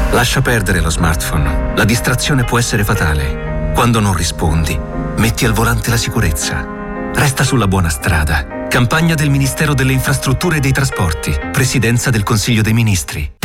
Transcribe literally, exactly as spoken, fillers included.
Lascia perdere lo smartphone. La distrazione può essere fatale. Quando non rispondi, metti al volante la sicurezza. Resta sulla buona strada. Campagna del Ministero delle Infrastrutture e dei Trasporti. Presidenza del Consiglio dei Ministri.